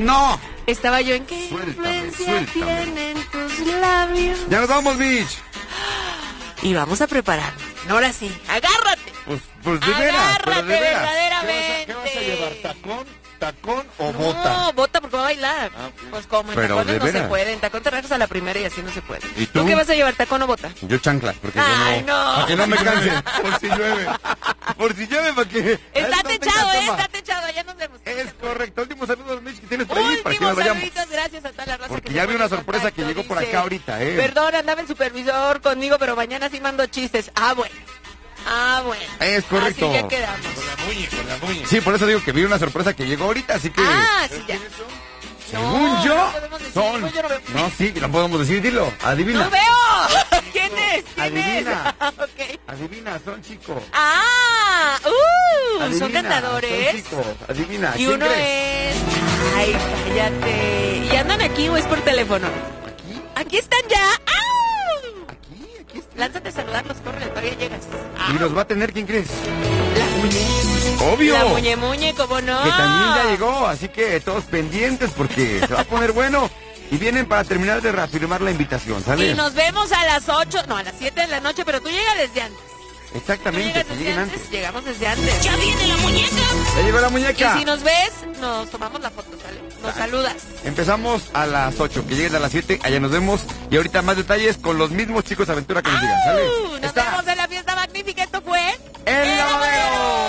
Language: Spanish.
No. Estaba yo en qué Suéltame. tienen tus labios. Ya nos vamos, bitch. Y vamos a preparar. Ahora sí, agárrate. Pues de veras, pero Agárrate de veras. verdaderamente. ¿Qué vas a llevar? ¿Tacón o bota? No, bota porque va a bailar. Ok. Pues como en Pero tacones de no se veras. puede. En tacón te rajas a la primera y así no se puede. ¿Y tú? qué vas a llevar, tacón o bota? Yo chanclas, porque Ay, yo no. no. Para que no me canse. Por si llueve. Por si llueve, para que. Está no tenga techado, toma. está techado. Ya nos vemos. Es correcto. Último saludo, Mitch, que tienes por ahí para que Últimos nos vayamos. saluditos, gracias a toda la raza. Porque que ya se vi pone una en sorpresa que contacto, llegó por dice, acá ahorita, Perdón, andaba el supervisor conmigo, pero mañana sí mando chistes. Bueno. Es correcto. Así ya quedamos. Con la muñe. Sí, por eso digo que vi una sorpresa que llegó ahorita, así que. Sí, ya. Según No, yo, no podemos decir, son. yo no veo. No, sí, lo podemos decir, dilo. Adivina. ¡No veo! ¿Quién es? Adivina. Ok. Adivina, son chicos. Son Adivina, cantadores. Son chicos. Adivina. Y ¿Quién uno crees? es... Ay, cállate. ¿Y andan aquí o es por teléfono? ¿Aquí? Aquí están ya. ¡Au! Aquí está. Lánzate a saludarlos, corre, todavía llegas. Y nos va a tener, ¿quién crees? La muñe. Obvio. La muñe, ¿cómo no? Que también ya llegó, así que todos pendientes porque se va a poner bueno. Y vienen para terminar de reafirmar la invitación, ¿sale? Y nos vemos a las 8, no, a las 7 de la noche, pero tú llegas desde antes. ¿Tú Exactamente, llegas que desde lleguen antes? antes. Llegamos desde antes. ¡Ya viene la muñeca! Ya llegó la muñeca. Y si nos ves, nos tomamos la foto, ¿sale? Nos saludas. Empezamos a las 8, que lleguen a las 7, allá nos vemos. Y ahorita más detalles con los mismos chicos de aventura que nos digan, ¿sale? Nos vemos en la fiesta magnífica. Esto fue... ¡El Lavadero!